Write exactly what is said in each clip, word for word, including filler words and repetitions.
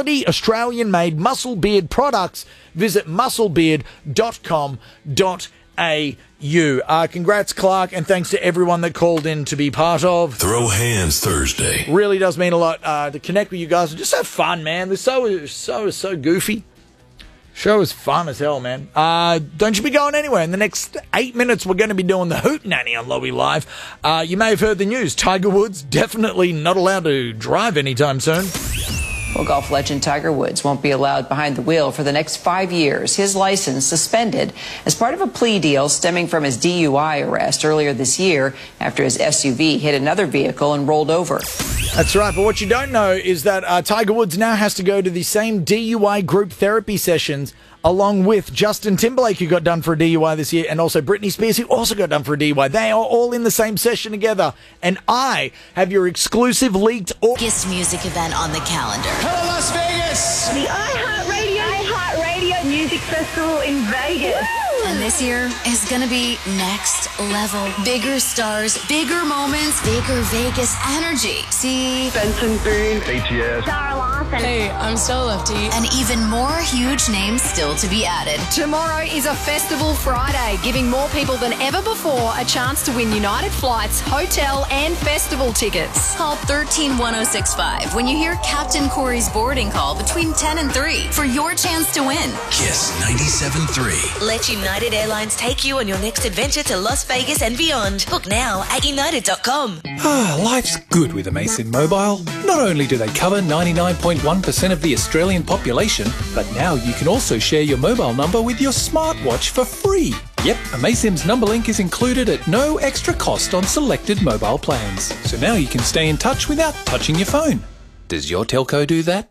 quality Australian-made Muscle Beard products. Visit muscle beard dot com dot a u. Uh, congrats, Clark, and thanks to everyone that called in to be part of Throw Hands Thursday. Really does mean a lot uh, to connect with you guys and just have fun, man. The show is so, so goofy. Show is fun as hell, man. Uh, don't you be going anywhere. In the next eight minutes, we're going to be doing the Hootenanny on Lowy Live. Uh, you may have heard the news. Tiger Woods definitely not allowed to drive anytime soon. Well, golf legend Tiger Woods won't be allowed behind the wheel for the next five years. His license suspended as part of a plea deal stemming from his D U I arrest earlier this year after his S U V hit another vehicle and rolled over. That's right, but what you don't know is that uh, Tiger Woods now has to go to the same D U I group therapy sessions along with Justin Timberlake, who got done for a D U I this year, and also Britney Spears, who also got done for a D U I. They are all in the same session together, and I have your exclusive leaked... Biggest music event on the calendar. Hello, Las Vegas! The iHeartRadio iHeartRadio Music Festival in Vegas. And this year is going to be next level. Bigger stars, bigger moments, bigger Vegas energy. See? Benson Boone. A T S. Sarah Lawson. Hey, I'm so Lefty. And even more huge names still to be added. Tomorrow is a Festival Friday, giving more people than ever before a chance to win United flights, hotel and festival tickets. Call one three one oh six five when you hear Captain Corey's boarding call between ten and three for your chance to win. Kiss ninety-seven point three. Let United Airlines take you on your next adventure to Las Vegas and beyond. Book now at united dot com. Ah, life's good with Amazon Mobile. Not only do they cover ninety-nine point one percent of the Australian population, but now you can also share your mobile number with your smartwatch for free. Yep, Amazon's number link is included at no extra cost on selected mobile plans. So now you can stay in touch without touching your phone. Does your telco do that?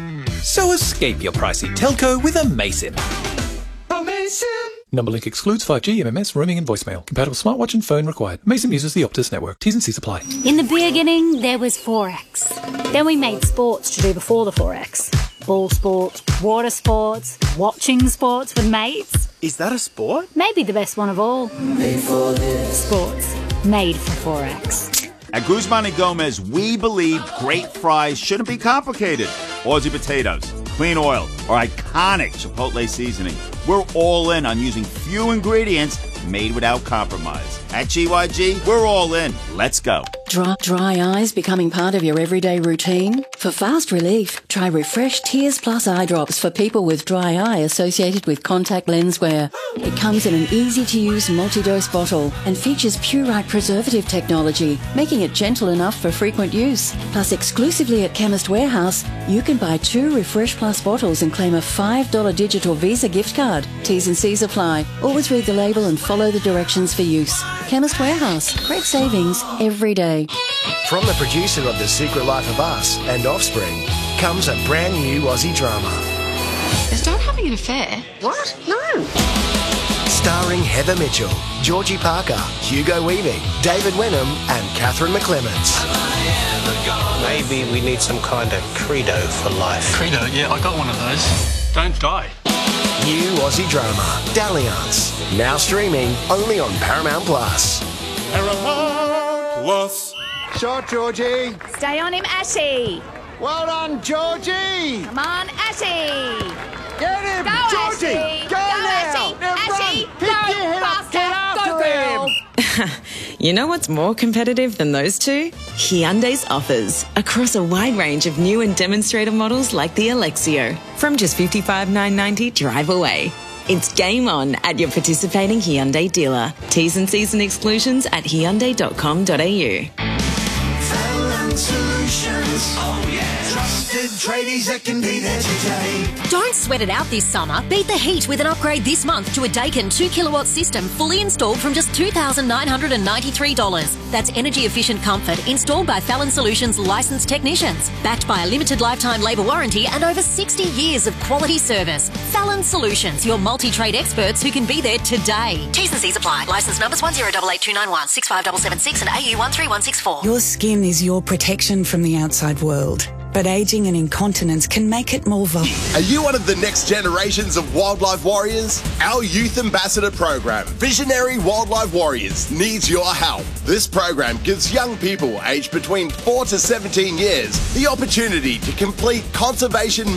So escape your pricey telco with Amazon. Amazon! Number link excludes five G, M M S, roaming and voicemail. Compatible smartwatch and phone required. Amazon uses the Optus network. T's and C's apply. In the beginning, there was Forex. Then we made sports to do before the Forex. Ball sports, water sports, watching sports with mates. Is that a sport? Maybe the best one of all. Made for this. Sports. Made for Forex. At Guzman and Gomez, we believe great fries shouldn't be complicated. Aussie potatoes, clean oil, or iconic Chipotle seasoning. We're all in on using few ingredients made without compromise. At G Y G, we're all in. Let's go. Dry, dry eyes becoming part of your everyday routine? For fast relief, try Refresh Tears Plus eye drops for people with dry eye associated with contact lens wear. It comes in an easy-to-use multi-dose bottle and features Purite preservative technology, making it gentle enough for frequent use. Plus, exclusively at Chemist Warehouse, you can buy two Refresh Plus bottles and claim a five dollars digital Visa gift card. T's and C's apply. Always read the label and follow the directions for use. Chemist Warehouse. Great savings every day. From the producer of The Secret Life of Us and Offspring comes a brand new Aussie drama. Is Dad having an affair? What? No. Starring Heather Mitchell, Georgie Parker, Hugo Weaving, David Wenham and Catherine McClements. Maybe we need some kind of credo for life. Credo? Yeah, I got one of those. Don't die. New Aussie drama, Dalliance. Now streaming only on Paramount Plus. Paramount Plus. Shot, Georgie. Stay on him, Ashy. Well done, Georgie. Come on, Ashy. Get him, Go, Georgie. Ashy. Go, Go, now. Ashy. Now Ashy. run. Pick Go, your head up. Get after Go, girl. him. You know what's more competitive than those two? Hyundai's offers across a wide range of new and demonstrator models like the Alexio. From just fifty-five thousand nine hundred ninety dollars drive away. It's game on at your participating Hyundai dealer. T's and C's and exclusions at hyundai dot com dot a u. Solutions. Oh yeah. Trusted tradies that can be there today. Don't sweat it out this summer. Beat the heat with an upgrade this month to a Daikin two kilowatt system fully installed from just two thousand nine hundred ninety-three dollars. That's energy efficient comfort installed by Fallon Solutions licensed technicians. Backed by a limited lifetime labour warranty and over sixty years of quality service. Fallon Solutions, your multi-trade experts who can be there today. T's and C's apply. Licence numbers one zero eight eight two nine one, six five seven seven six and A U one three one six four. Your skin is your protection from the outside world. But ageing and incontinence can make it more vulnerable. Are you one of the next generations of wildlife warriors? Our youth ambassador program, Visionary Wildlife Warriors, needs your help. This program gives young people aged between four to seventeen years the opportunity to complete conservation